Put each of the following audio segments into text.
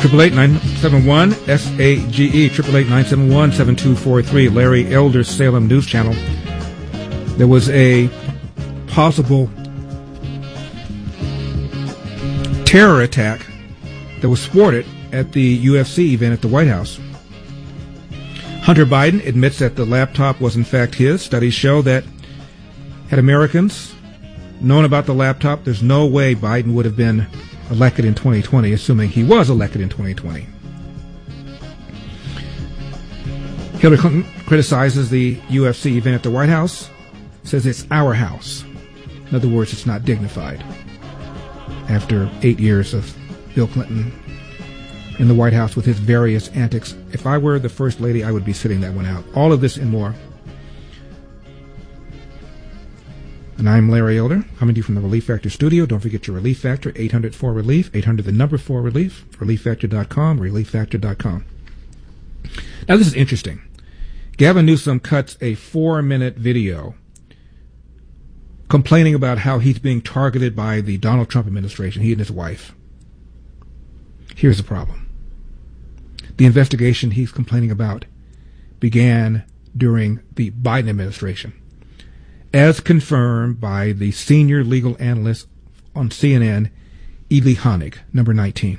888-971-SAGE, 888-971-7243, Larry Elder's Salem News Channel. There was a possible terror attack that was thwarted at the UFC event at the White House. Hunter Biden admits that the laptop was in fact his. Studies show that had Americans known about the laptop, there's no way Biden would have been elected in 2020, assuming he was elected in 2020. Hillary Clinton criticizes the UFC event at the White House, says it's our house. In other words, it's not dignified. After 8 years of Bill Clinton in the White House with his various antics, if I were the First Lady, I would be sitting that one out. All of this and more. And I'm Larry Elder, coming to you from the Relief Factor studio. Don't forget your Relief Factor, 800-4RELIEF, 800-4RELIEF, ReliefFactor.com, ReliefFactor.com. Now, this is interesting. Gavin Newsom cuts a 4-minute video complaining about how he's being targeted by the Donald Trump administration, he and his wife. Here's the problem. The investigation he's complaining about began during the Biden administration, as confirmed by the senior legal analyst on CNN, Ely Honig, number 19.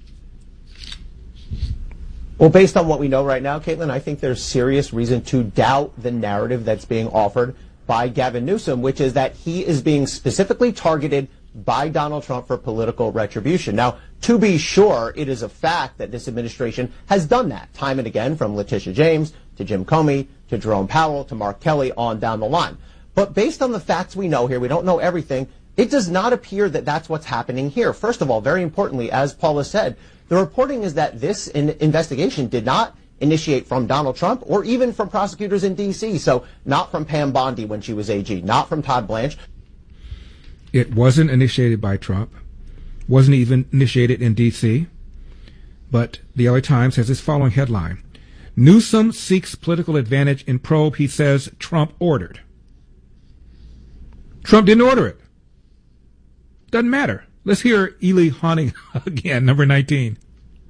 Well, based on what we know right now, Caitlin, I think there's serious reason to doubt the narrative that's being offered by Gavin Newsom, which is that he is being specifically targeted by Donald Trump for political retribution. Now, to be sure, it is a fact that this administration has done that time and again, from Letitia James to Jim Comey to Jerome Powell to Mark Kelly on down the line. But based on the facts we know here, we don't know everything, it does not appear that that's what's happening here. First of all, very importantly, as Paula said, the reporting is that this investigation did not initiate from Donald Trump or even from prosecutors in D.C., so not from Pam Bondi when she was AG, not from Todd Blanche. It wasn't initiated by Trump, wasn't even initiated in D.C., but the LA Times has this following headline: Newsom seeks political advantage in probe he says Trump ordered. Trump didn't order it. Doesn't matter. Let's hear Ely Honig again, number 19.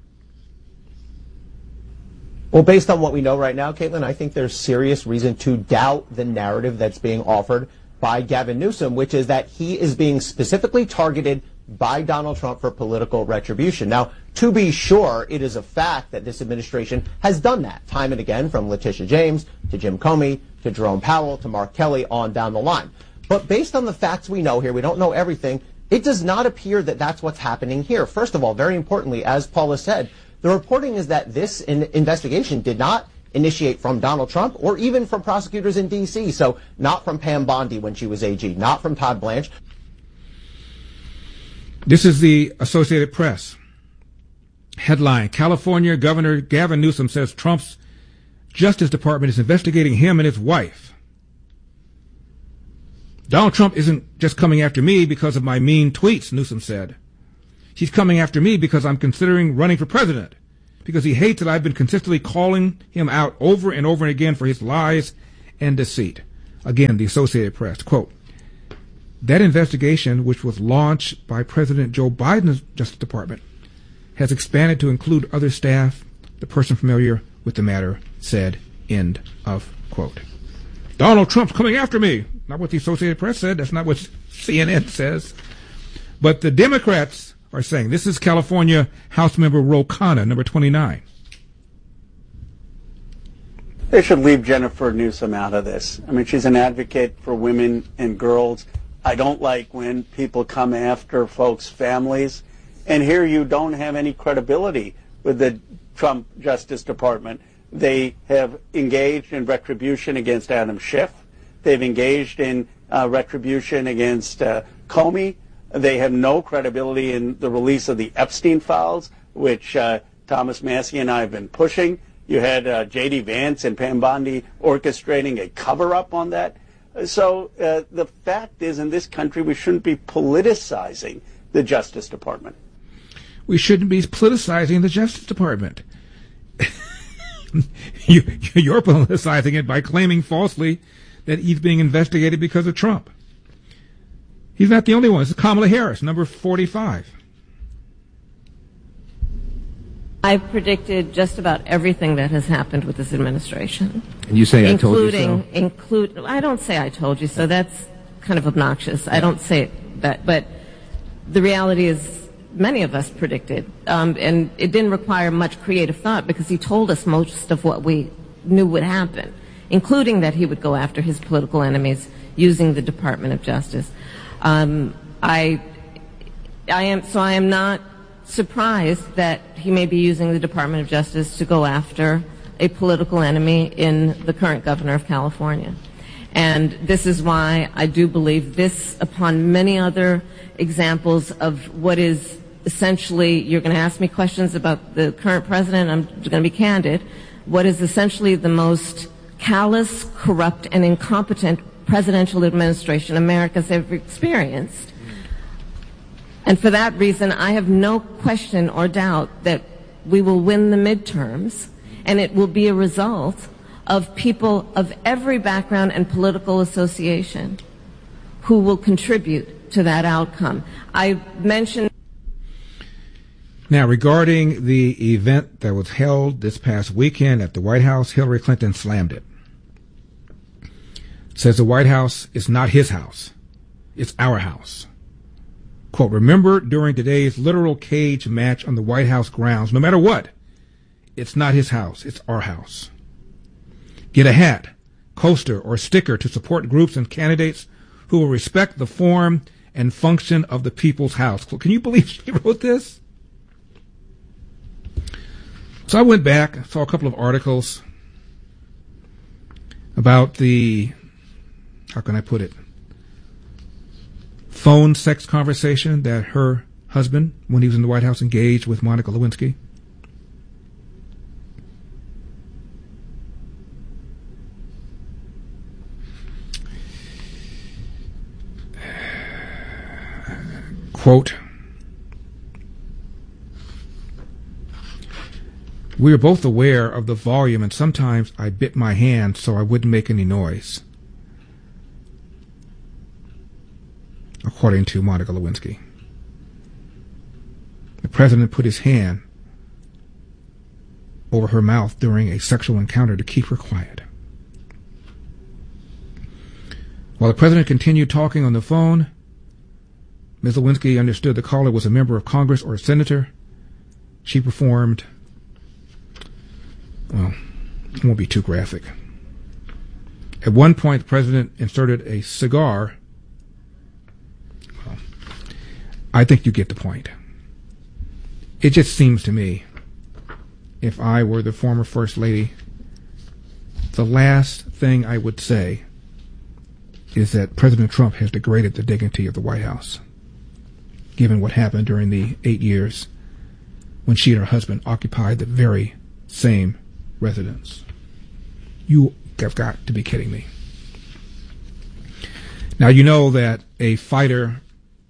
Well, based on what we know right now, Caitlin, I think there's serious reason to doubt the narrative that's being offered by Gavin Newsom, which is that he is being specifically targeted by Donald Trump for political retribution. Now, to be sure, it is a fact that this administration has done that time and again, from Letitia James to Jim Comey to Jerome Powell to Mark Kelly on down the line. But based on the facts we know here, we don't know everything, it does not appear that that's what's happening here. First of all, very importantly, as Paula said, the reporting is that this investigation did not initiate from Donald Trump or even from prosecutors in D.C., so not from Pam Bondi when she was AG, not from Todd Blanche. This is the Associated Press. Headline: California Governor Gavin Newsom says Trump's Justice Department is investigating him and his wife. Donald Trump isn't just coming after me because of my mean tweets, Newsom said. He's coming after me because I'm considering running for president, because he hates that I've been consistently calling him out over and over again for his lies and deceit. Again, the Associated Press, quote, that investigation, which was launched by President Joe Biden's Justice Department, has expanded to include other staff. The person familiar with the matter said, end of quote. Donald Trump's coming after me. Not what the Associated Press said. That's not what CNN says. But the Democrats are saying. This is California House Member Ro Khanna, number 29. They should leave Jennifer Newsom out of this. I mean, she's an advocate for women and girls. I don't like when people come after folks' families. And here you don't have any credibility with the Trump Justice Department. They have engaged in retribution against Adam Schiff. They've engaged in retribution against Comey. They have no credibility in the release of the Epstein files, which Thomas Massie and I have been pushing. You had J.D. Vance and Pam Bondi orchestrating a cover-up on that. So the fact is, in this country, we shouldn't be politicizing the Justice Department. We shouldn't be politicizing the Justice Department. You're politicizing it by claiming falsely that he's being investigated because of Trump. He's not the only one. This is Kamala Harris, number 45. I predicted just about everything that has happened with this administration. And you say I told you so? I don't say I told you so. That's kind of obnoxious. I don't say that. But the reality is many of us predicted. And it didn't require much creative thought because he told us most of what we knew would happen, including that he would go after his political enemies using the Department of Justice. I am not surprised that he may be using the Department of Justice to go after a political enemy in the current governor of California. And this is why I do believe this, upon many other examples of what is essentially, you're going to ask me questions about the current president, I'm going to be candid, what is essentially the most callous, corrupt, and incompetent presidential administration America's ever experienced. And for that reason, I have no question or doubt that we will win the midterms, and it will be a result of people of every background and political association who will contribute to that outcome. I mentioned... Now, regarding the event that was held this past weekend at the White House, Hillary Clinton slammed it. Says the White House is not his house. It's our house. Quote, remember during today's literal cage match on the White House grounds, no matter what, it's not his house, it's our house. Get a hat, coaster, or sticker to support groups and candidates who will respect the form and function of the people's house. Can you believe she wrote this? So I went back, saw a couple of articles about the, how can I put it, phone sex conversation that her husband, when he was in the White House, engaged with Monica Lewinsky. Quote, we are both aware of the volume, and sometimes I bit my hand so I wouldn't make any noise. According to Monica Lewinsky. The president put his hand over her mouth during a sexual encounter to keep her quiet. While the president continued talking on the phone, Ms. Lewinsky understood the caller was a member of Congress or a senator. She performed, well, it won't be too graphic. At one point, the president inserted a cigar. Well, I think you get the point. It just seems to me, if I were the former First Lady, the last thing I would say is that President Trump has degraded the dignity of the White House, given what happened during the 8 years when she and her husband occupied the very same residence. You have got to be kidding me. Now, you know that a fighter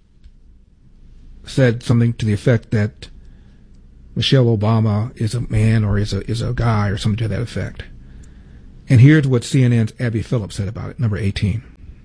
said something to the effect that Michelle Obama is a man or is a guy or something to that effect. And here's what CNN's Abby Phillips said about it, number 18.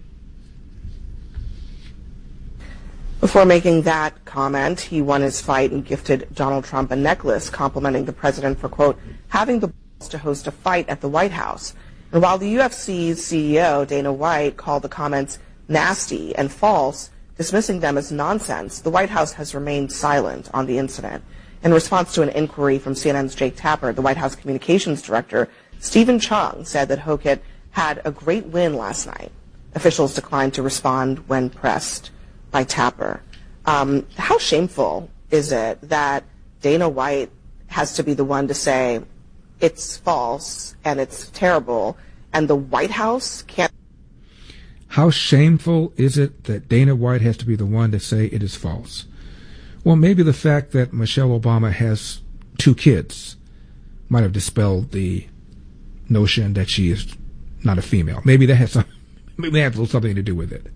Before making that comment, he won his fight and gifted Donald Trump a necklace complimenting the president for, quote, having the balls to host a fight at the White House. And while the UFC's CEO, Dana White, called the comments nasty and false, dismissing them as nonsense, the White House has remained silent on the incident. In response to an inquiry from CNN's Jake Tapper, the White House communications director, Stephen Chung, said that Hokit had a great win last night. Officials declined to respond when pressed by Tapper. How shameful is it that Dana White has to be the one to say it's false and it's terrible, and the White House can't? How shameful is it that Dana White has to be the one to say it is false? Well, maybe the fact that Michelle Obama has 2 kids might have dispelled the notion that she is not a female. Maybe that has maybe that has a little something to do with it.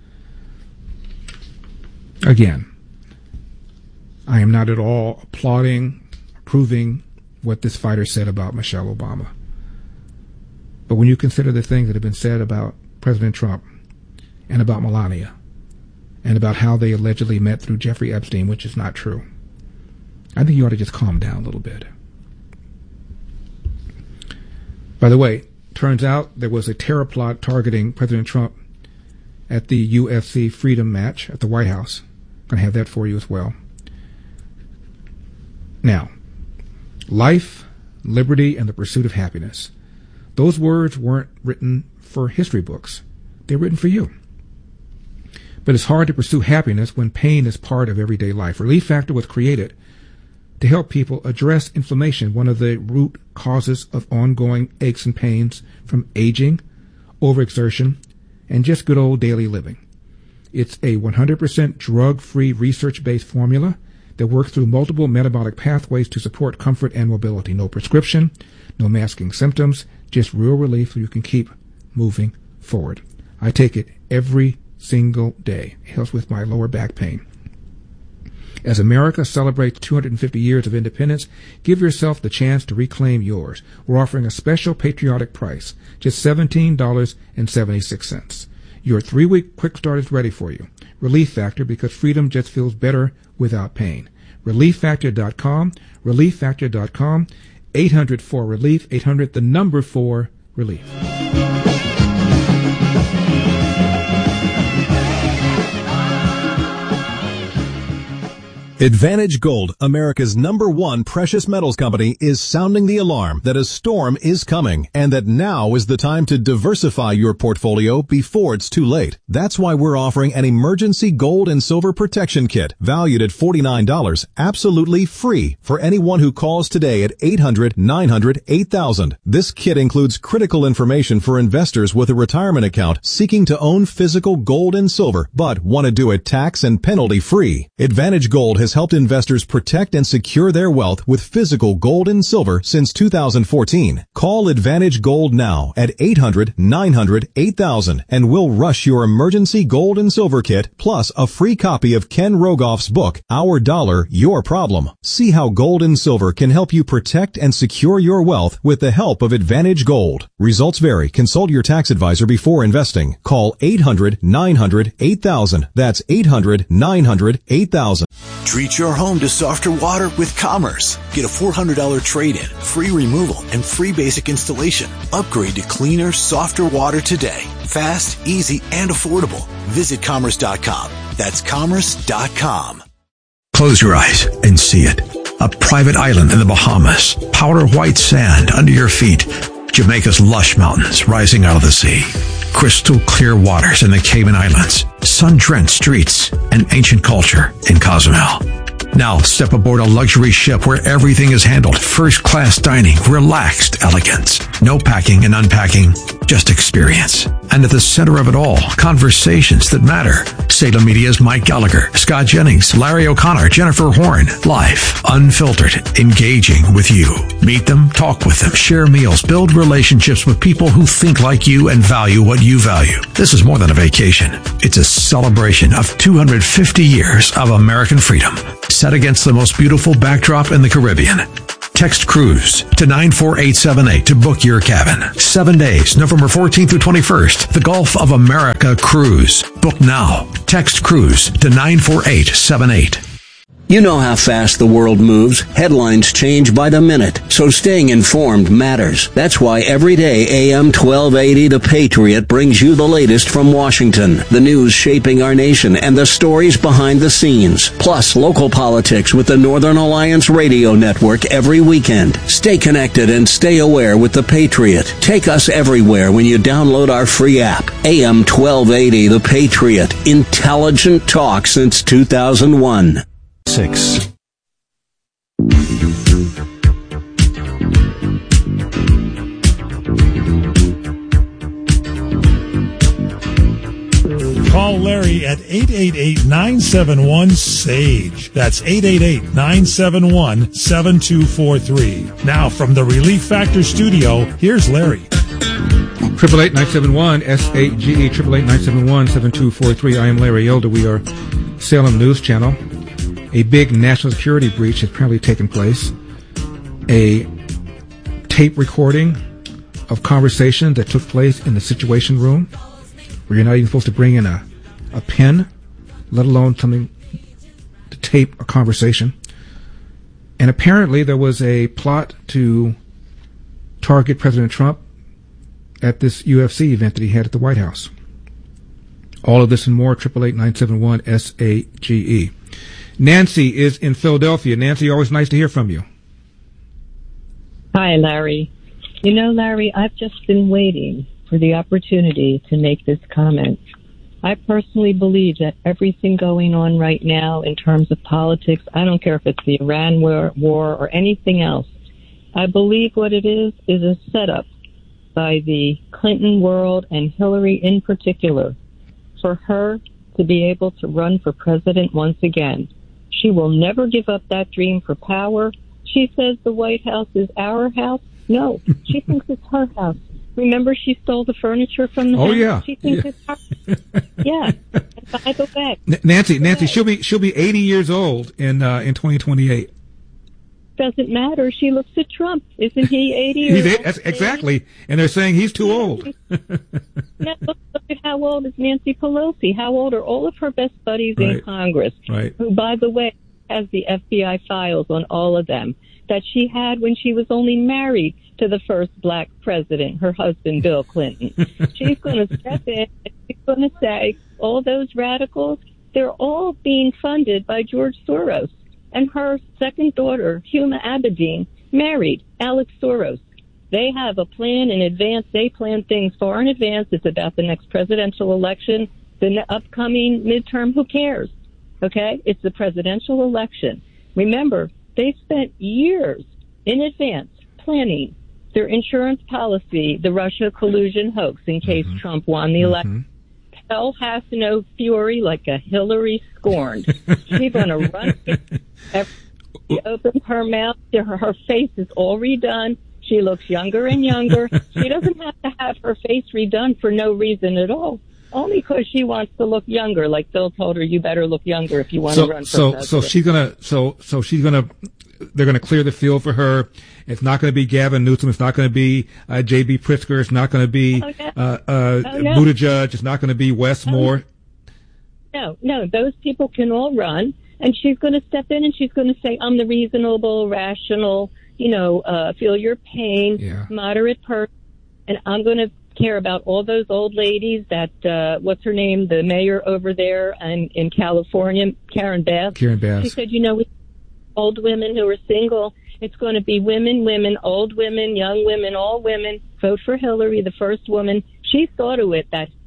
Again, I am not at all applauding, approving what this fighter said about Michelle Obama. But when you consider the things that have been said about President Trump and about Melania and about how they allegedly met through Jeffrey Epstein, which is not true, I think you ought to just calm down a little bit. By the way, turns out there was a terror plot targeting President Trump at the UFC Freedom match at the White House. I'm going to have that for you as well. Now, life, liberty, and the pursuit of happiness. Those words weren't written for history books. They're written for you. But it's hard to pursue happiness when pain is part of everyday life. Relief Factor was created to help people address inflammation, one of the root causes of ongoing aches and pains from aging, overexertion, and just good old daily living. It's a 100% drug-free, research-based formula that works through multiple metabolic pathways to support comfort and mobility. No prescription, no masking symptoms, just real relief so you can keep moving forward. I take it every single day. It helps with my lower back pain. As America celebrates 250 years of independence, give yourself the chance to reclaim yours. We're offering a special patriotic price, just $17.76. Your 3-week quick start is ready for you. Relief Factor, because freedom just feels better without pain. ReliefFactor.com, ReliefFactor.com, 800-4-RELIEF, 800, the number 4, relief. Advantage Gold, America's #1 precious metals company, is sounding the alarm that a storm is coming and that now is the time to diversify your portfolio before it's too late. That's why we're offering an emergency gold and silver protection kit valued at $49, absolutely free for anyone who calls today at 800-900-8000. This kit includes critical information for investors with a retirement account seeking to own physical gold and silver but want to do it tax and penalty free. Advantage Gold has helped investors protect and secure their wealth with physical gold and silver since 2014. Call Advantage Gold now at 800-900-8000 and we'll rush your emergency gold and silver kit plus a free copy of Ken Rogoff's book, Our Dollar, Your Problem. See how gold and silver can help you protect and secure your wealth with the help of Advantage Gold. Results vary. Consult your tax advisor before investing. Call 800-900-8000. That's 800-900-8000. Treat your home to softer water with Commerce. Get a $400 trade-in, free removal, and free basic installation. Upgrade to cleaner, softer water today. Fast, easy, and affordable. Visit Commerce.com. That's Commerce.com. Close your eyes and see it. A private island in the Bahamas. Powder white sand under your feet. Jamaica's lush mountains rising out of the sea. Crystal clear waters in the Cayman Islands. Sun-drenched streets and ancient culture in Cozumel. Now step aboard a luxury ship where everything is handled. First-class dining, relaxed elegance. No packing and unpacking, just experience. And at the center of it all, conversations that matter. Salem Media's Mike Gallagher, Scott Jennings, Larry O'Connor, Jennifer Horn. Live, unfiltered, engaging with you. Meet them, talk with them, share meals, build relationships with people who think like you and value what you value. This is more than a vacation. It's a celebration of 250 years of American freedom, set against the most beautiful backdrop in the Caribbean. Text cruise to 94878 to book your cabin. 7 days, November 14th through 21st. The Gulf of America cruise. Book now. Text cruise to 94878. You know how fast the world moves. Headlines change by the minute, so staying informed matters. That's why every day AM 1280 The Patriot brings you the latest from Washington, the news shaping our nation, and the stories behind the scenes. Plus, local politics with the Northern Alliance Radio Network every weekend. Stay connected and stay aware with The Patriot. Take us everywhere when you download our free app. AM 1280 The Patriot. Intelligent talk since 2001. 6. Call Larry at 888-971-SAGE. That's 888-971-7243. Now from the Relief Factor studio, here's Larry. 888-971-SAGE, 888-971-7243. I am Larry Elder. We are Salem News Channel. A big national security breach has apparently taken place. A tape recording of conversation that took place in the Situation Room, where you're not even supposed to bring in a pen, let alone something to tape a conversation. And apparently there was a plot to target President Trump at this UFC event that he had at the White House. All of this and more, 888-971-SAGE. Nancy is in Philadelphia. Nancy, always nice to hear from you. Hi, Larry. You know, Larry, I've just been waiting for the opportunity to make this comment. I personally believe that everything going on right now in terms of politics, I don't care if it's the Iran war or anything else, I believe what it is a setup by the Clinton world and Hillary in particular for her to be able to run for president once again. She will never give up that dream for power. She says the White House is our house. No, she thinks it's her house. Remember, she stole the furniture from the house. Oh yeah, she thinks it's her. Yeah. And by the way, Nancy, she'll be 80 years old in 2028. Doesn't matter. She looks at Trump. Isn't he 80? Exactly, and they're saying he's too old. Now, look at how old is Nancy Pelosi. How old are all of her best buddies in Congress? Right. Who, by the way, has the FBI files on all of them that she had when she was only married to the first black president, her husband, Bill Clinton. She's going to step in and she's going to say, all those radicals, they're all being funded by George Soros. And her second daughter, Huma Abedin, married Alex Soros. They have a plan in advance. They plan things far in advance. It's about the next presidential election, the upcoming midterm. Who cares? Okay? It's the presidential election. Remember, they spent years in advance planning their insurance policy, the Russia collusion hoax, in case Trump won the election. Hell has no fury like a Hillary scorned. She's going to run. She opens her mouth. Her face is all redone. She looks younger and younger. She doesn't have to have her face redone for no reason at all. Only because she wants to look younger. Like Bill told her, you better look younger if you want to run for president. They're gonna clear the field for her. It's not going to be Gavin Newsom. It's not going to be J.B. Pritzker. It's not going to be Buttigieg. It's not going to be Wes Moore. No, those people can all run, and she's going to step in and she's going to say, I'm the reasonable, rational, feel your pain, moderate person, and I'm going to care about all those old ladies that, what's her name, the mayor over there in California, Karen Bass. She said, we old women who are single. It's going to be women, old women, young women, all women. Vote for Hillary, the first woman. She saw to it that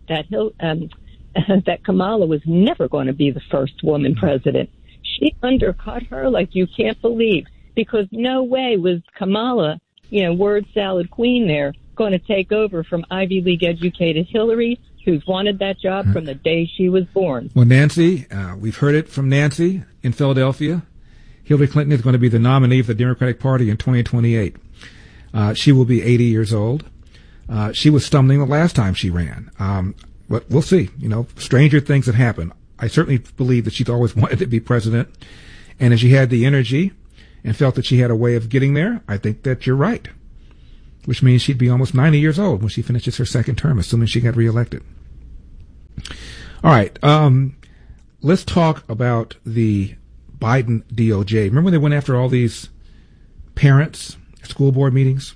Kamala was never going to be the first woman president. She undercut her like you can't believe, because no way was Kamala, word salad queen there, going to take over from Ivy League educated Hillary, who's wanted that job from the day she was born. Well, Nancy, we've heard it from Nancy in Philadelphia. Hillary Clinton is going to be the nominee for the Democratic Party in 2028. She will be 80 years old. She was stumbling the last time she ran. But we'll see. Stranger things have happened. I certainly believe that she's always wanted to be president. And if she had the energy and felt that she had a way of getting there, I think that you're right. Which means she'd be almost 90 years old when she finishes her second term, assuming she got reelected. All right. Let's talk about the Biden DOJ. Remember when they went after all these parents at school board meetings?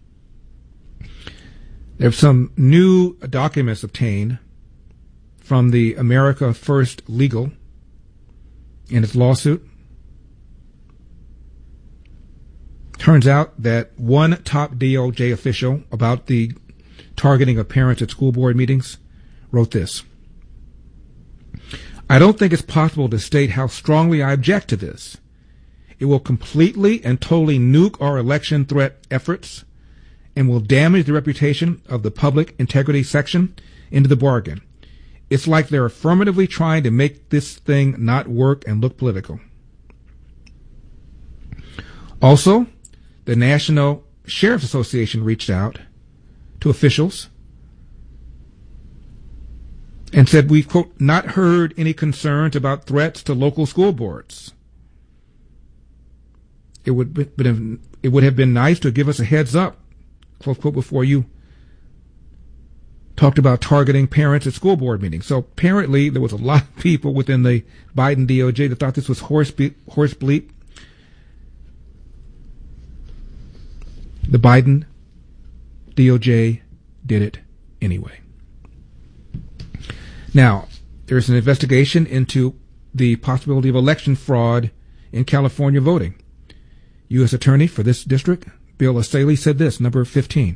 There's some new documents obtained from the America First Legal in its lawsuit. Turns out that one top DOJ official about the targeting of parents at school board meetings wrote this: I don't think it's possible to state how strongly I object to this. It will completely and totally nuke our election threat efforts and will damage the reputation of the public integrity section into the bargain. It's like they're affirmatively trying to make this thing not work and look political. Also, the National Sheriff's Association reached out to officials and said, we've, quote, not heard any concerns about threats to local school boards. It would have been nice to give us a heads up, close quote, before you talked about targeting parents at school board meetings. So apparently there was a lot of people within the Biden DOJ that thought this was horse bleep. The Biden DOJ did it anyway. Now, there's an investigation into the possibility of election fraud in California voting. U.S. Attorney for this district, Bill Assaley, said this, number 15.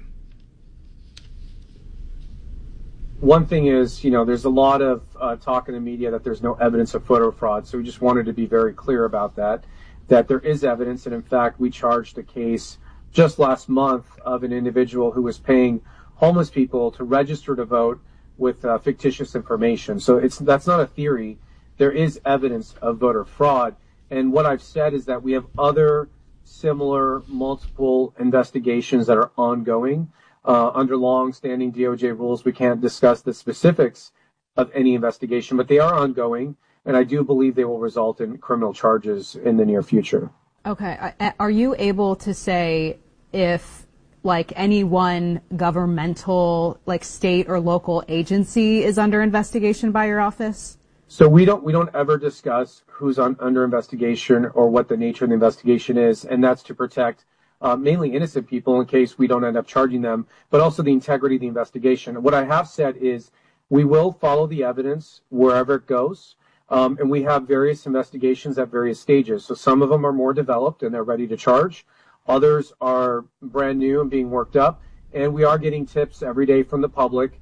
One thing is, there's a lot of talk in the media that there's no evidence of voter fraud, so we just wanted to be very clear about that there is evidence, and in fact, we charged a case just last month of an individual who was paying homeless people to register to vote with fictitious information. So that's not a theory. There is evidence of voter fraud, and what I've said is that we have other similar multiple investigations that are ongoing. Under long-standing DOJ rules, we can't discuss the specifics of any investigation, but they are ongoing, and I do believe they will result in criminal charges in the near future. Okay. Are you able to say if, any one governmental, state or local agency is under investigation by your office? So we don't ever discuss who's under investigation or what the nature of the investigation is, and that's to protect mainly innocent people in case we don't end up charging them, but also the integrity of the investigation. What I have said is we will follow the evidence wherever it goes, and we have various investigations at various stages. So some of them are more developed and they're ready to charge. Others are brand new and being worked up, and we are getting tips every day from the public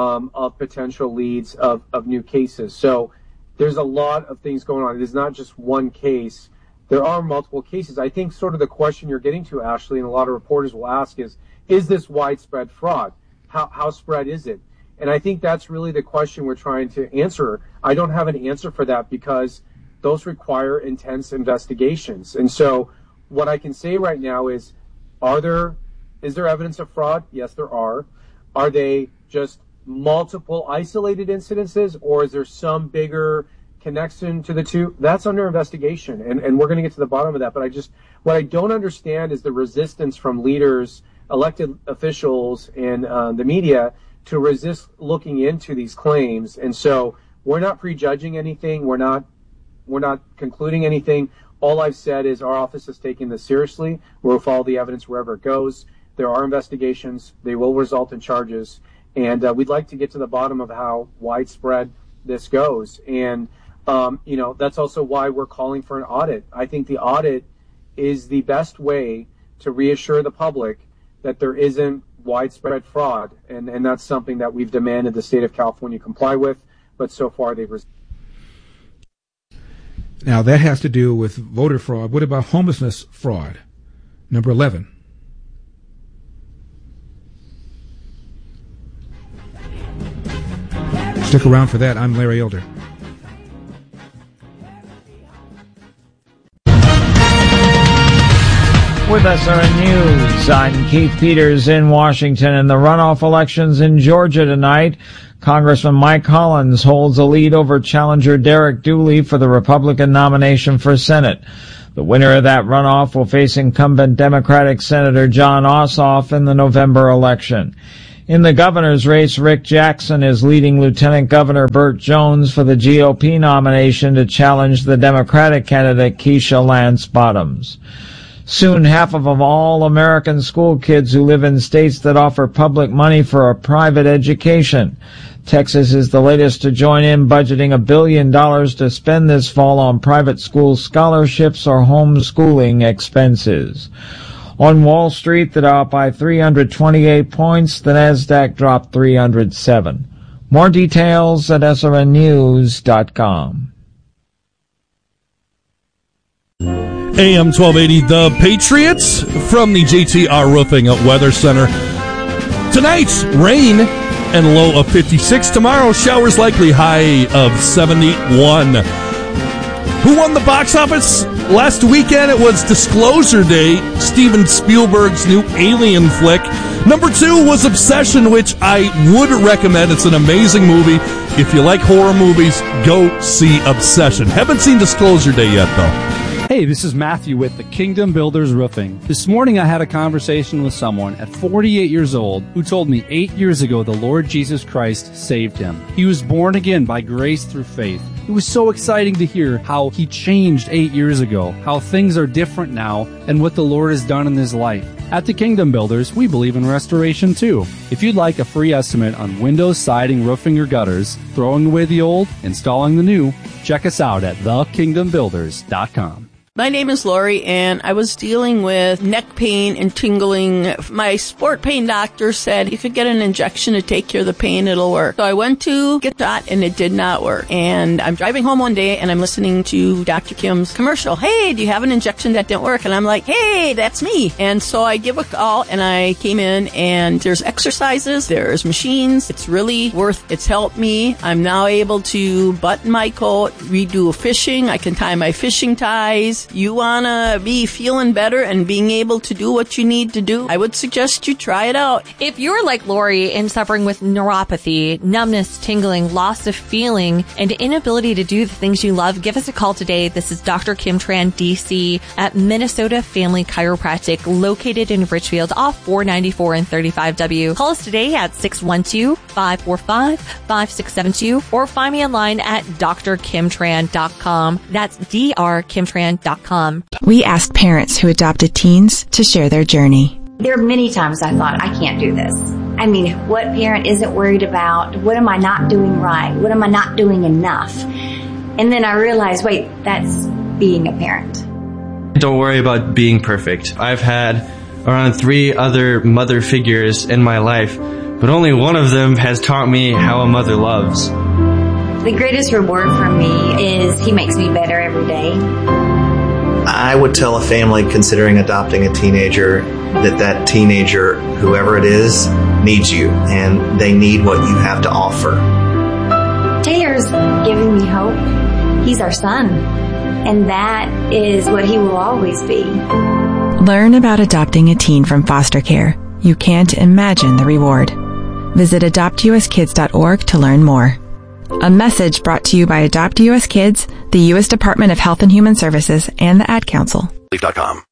of potential leads of new cases. So there's a lot of things going on. It is not just one case. There are multiple cases. I think sort of the question you're getting to, Ashley, and a lot of reporters will ask is this widespread fraud? How spread is it? And I think that's really the question we're trying to answer. I don't have an answer for that because those require intense investigations. And so what I can say right now is there evidence of fraud? Yes, there are. Are they just multiple isolated incidences, or is there some bigger connection to the two? That's under investigation, and we're going to get to the bottom of that. But what I don't understand is the resistance from leaders, elected officials, and the media to resist looking into these claims. And so we're not prejudging anything. We're not concluding anything. All I've said is our office is taking this seriously. We'll follow the evidence wherever it goes. There are investigations. They will result in charges. And we'd like to get to the bottom of how widespread this goes. And, that's also why we're calling for an audit. I think the audit is the best way to reassure the public that there isn't widespread fraud. And that's something that we've demanded the state of California comply with. But so far they've Now, that has to do with voter fraud. What about homelessness fraud? Number 11. Stick around for that. I'm Larry Elder. With SRN News, I'm Keith Peters in Washington. In the runoff elections in Georgia tonight, Congressman Mike Hollins holds a lead over challenger Derek Dooley for the Republican nomination for Senate. The winner of that runoff will face incumbent Democratic Senator Jon Ossoff in the November election. In the governor's race, Rick Jackson is leading Lieutenant Governor Burt Jones for the GOP nomination to challenge the Democratic candidate Keisha Lance Bottoms. Soon, half of all American school kids who live in states that offer public money for a private education. Texas is the latest to join in, budgeting $1 billion to spend this fall on private school scholarships or homeschooling expenses. On Wall Street, the Dow up by 328 points. The Nasdaq dropped 307. More details at srnnews.com. AM 1280, The Patriots from the JTR Roofing Weather Center. Tonight, rain and low of 56. Tomorrow, showers likely, high of 71. Who won the box office? Last weekend, it was Disclosure Day, Steven Spielberg's new Alien flick. Number 2 was Obsession, which I would recommend. It's an amazing movie. If you like horror movies, go see Obsession. Haven't seen Disclosure Day yet, though. Hey, Hey, this is Matthew with the Kingdom Builders Roofing. This morning I had a conversation with someone at 48 years old who told me 8 years ago the Lord Jesus Christ saved him. He was born again by grace through faith. It was so exciting to hear how he changed 8 years ago, how things are different now, and what the Lord has done in his life. At the Kingdom Builders, we believe in restoration too. If you'd like a free estimate on windows, siding, roofing, or gutters, throwing away the old, installing the new, check us out at thekingdombuilders.com. My name is Lori, and I was dealing with neck pain and tingling. My sport pain doctor said you could get an injection to take care of the pain, it'll work. So I went to get shot, and it did not work. And I'm driving home one day, and I'm listening to Dr. Kim's commercial. Hey, do you have an injection that didn't work? And I'm like, hey, that's me. And so I give a call, and I came in, and there's exercises, there's machines. It's really it's helped me. I'm now able to button my coat, redo fishing. I can tie my fishing ties. You want to be feeling better and being able to do what you need to do, I would suggest you try it out. If you're like Lori and suffering with neuropathy, numbness, tingling, loss of feeling, and inability to do the things you love, give us a call today. This is Dr. Kim Tran, DC, at Minnesota Family Chiropractic, located in Richfield, off 494 and 35W. Call us today at 612-545-5672 or find me online at drkimtran.com. That's drkimtran.com. We asked parents who adopted teens to share their journey. There are many times I thought, I can't do this. I mean, what parent isn't worried about, what am I not doing right? What am I not doing enough? And then I realized, wait, that's being a parent. Don't worry about being perfect. I've had around 3 other mother figures in my life, but only one of them has taught me how a mother loves. The greatest reward for me is he makes me better every day. I would tell a family considering adopting a teenager that teenager, whoever it is, needs you, and they need what you have to offer. Taylor's giving me hope. He's our son, and that is what he will always be. Learn about adopting a teen from foster care. You can't imagine the reward. Visit adoptuskids.org to learn more. A message brought to you by Adopt US Kids, the U.S. Department of Health and Human Services, and the Ad Council. Leaf.com.